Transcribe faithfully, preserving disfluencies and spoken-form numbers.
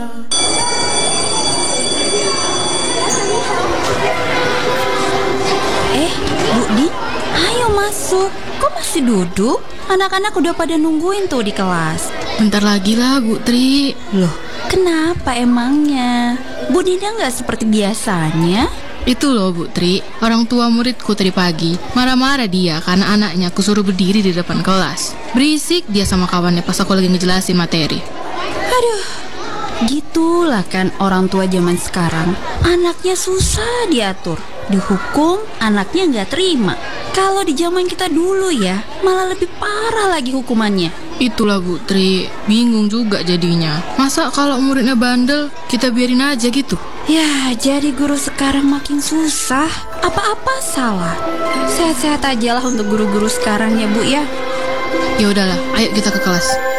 Eh, Budi, ayo masuk. Kok masih duduk? Anak-anak udah pada nungguin tuh di kelas. Bentar lagi lah, Bu Tri. Loh, kenapa emangnya? Bu Dina nggak seperti biasanya? Itu loh, Bu Tri, orang tua muridku tadi pagi marah-marah dia karena anaknya aku suruh berdiri di depan kelas. Berisik dia sama kawannya pas aku lagi ngejelasin materi. Aduh, gitulah kan orang tua zaman sekarang. Anaknya susah diatur, dihukum, anaknya nggak terima. Kalau di zaman kita dulu ya, malah lebih parah lagi hukumannya. Itulah Bu Tri, bingung juga jadinya. Masa kalau muridnya bandel, kita biarin aja gitu? Ya, jadi guru sekarang makin susah. Apa-apa salah. Sehat-sehat aja lah untuk guru-guru sekarang ya, Bu ya. Ya udahlah, ayo kita ke kelas.